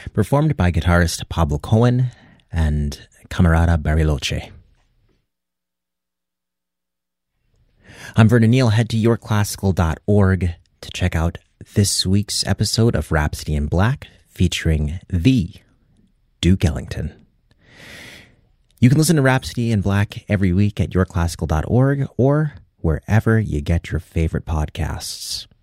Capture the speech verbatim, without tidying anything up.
performed by guitarist Pablo Cohen and Camarada Bariloche. I'm Vernon Neal. Head to your classical dot org to check out this week's episode of Rhapsody in Black featuring the Duke Ellington. You can listen to Rhapsody in Black every week at your classical dot org or wherever you get your favorite podcasts.